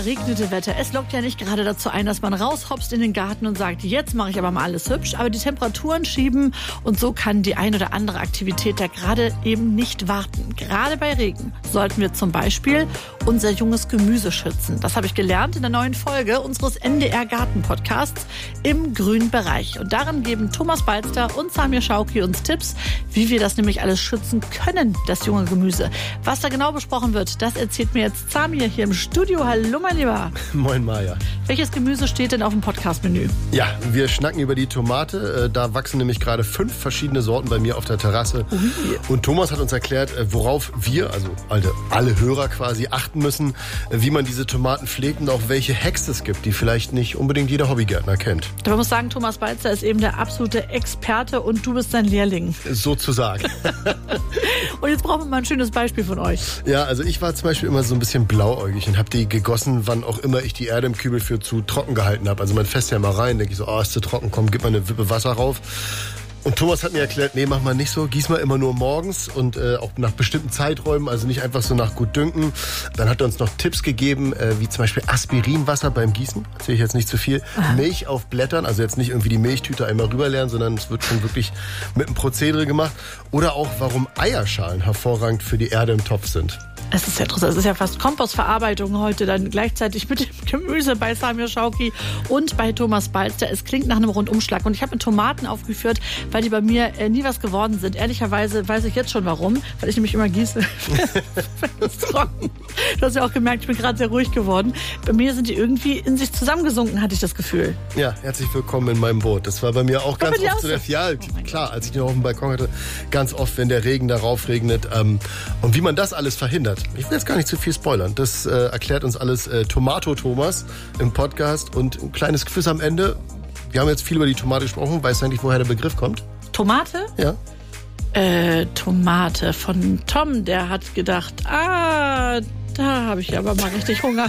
verregnete Wetter, es lockt ja nicht gerade dazu ein, dass man raushopst in den Garten und sagt, jetzt mache ich aber mal alles hübsch. Aber die Temperaturen schieben und so kann die ein oder andere Aktivität da gerade eben nicht warten. Gerade bei Regen sollten wir zum Beispiel unser junges Gemüse schützen. Das habe ich gelernt in der neuen Folge unseres NDR-Garten-Podcasts im grünen Bereich. Und darin geben Thomas Balster und Samir Schauki uns Tipps, wie wir das nämlich alles schützen können, das junge Gemüse. Was da genau besprochen wird, das erzählt mir jetzt Samir hier im Studio. Hallo, mein Lieber. Moin, Maja. Welches Gemüse steht denn auf dem Podcast-Menü? Ja, wir schnacken über die Tomate. Da wachsen nämlich gerade 5 verschiedene Sorten bei mir auf der Terrasse. Und Thomas hat uns erklärt, worauf wir, also alle Hörer quasi, achten müssen, wie man diese Tomaten pflegt und auch welche Hacks es gibt, die vielleicht nicht unbedingt jeder Hobbygärtner kennt. Man muss sagen, Thomas Balzer ist eben der absolute Experte und du bist sein Lehrling. Sozusagen. Und jetzt brauchen wir mal ein schönes Beispiel von euch. Ja, also ich war zum Beispiel immer so ein bisschen blauäugig und habe die gegossen, wann auch immer ich die Erde im Kübel für zu trocken gehalten habe. Also man fässt ja mal rein, denke ich so, ist zu trocken, komm, gib mal eine Wippe Wasser rauf. Und Thomas hat mir erklärt, nee, mach mal nicht so, gieß mal immer nur morgens und auch nach bestimmten Zeiträumen, also nicht einfach so nach Gutdünken. Dann hat er uns noch Tipps gegeben, wie zum Beispiel Aspirinwasser beim Gießen, erzähle ich jetzt nicht zu viel. Milch auf Blättern, also jetzt nicht irgendwie die Milchtüte einmal rüberleeren, sondern es wird schon wirklich mit einem Prozedere gemacht. Oder auch, warum Eierschalen hervorragend für die Erde im Topf sind. Es ist ja interessant, es ist ja fast Kompostverarbeitung heute, dann gleichzeitig mit dem Gemüse bei Samir Schauki und bei Thomas Balster. Es klingt nach einem Rundumschlag und ich habe mit Tomaten aufgeführt, weil die bei mir nie was geworden sind. Ehrlicherweise weiß ich jetzt schon warum, weil ich nämlich immer gieße, wenn es trocken. Du hast ja auch gemerkt, ich bin gerade sehr ruhig geworden. Bei mir sind die irgendwie in sich zusammengesunken, hatte ich das Gefühl. Ja, herzlich willkommen in meinem Boot. Das war bei mir auch ganz oft so der Fall. Ja, klar, als ich noch auf dem Balkon hatte, ganz oft, wenn der Regen darauf regnet. Und wie man das alles verhindert. Ich will jetzt gar nicht zu viel spoilern. Das erklärt uns alles Tomato Thomas im Podcast. Und ein kleines Quiz am Ende. Wir haben jetzt viel über die Tomate gesprochen. Weißt du eigentlich, woher der Begriff kommt? Tomate? Ja. Tomate von Tom, der hat gedacht, da habe ich aber mal richtig Hunger.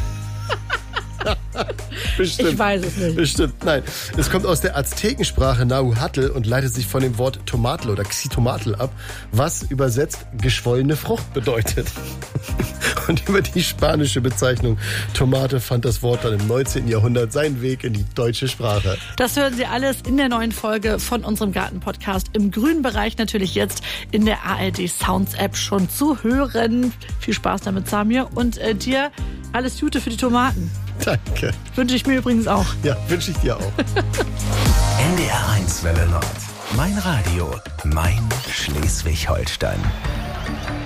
Bestimmt. Ich weiß es nicht. Bestimmt, nein. Es kommt aus der Aztekensprache Nahuatl und leitet sich von dem Wort Tomatl oder Xitomatl ab, was übersetzt geschwollene Frucht bedeutet. Und über die spanische Bezeichnung Tomate fand das Wort dann im 19. Jahrhundert seinen Weg in die deutsche Sprache. Das hören Sie alles in der neuen Folge von unserem Garten-Podcast. Im grünen Bereich natürlich jetzt in der ARD Sounds App schon zu hören. Viel Spaß damit, Samir. Und dir alles Gute für die Tomaten. Danke. Wünsche ich mir übrigens auch. Ja, wünsche ich dir auch. NDR 1 Welle Nord. Mein Radio. Mein Schleswig-Holstein.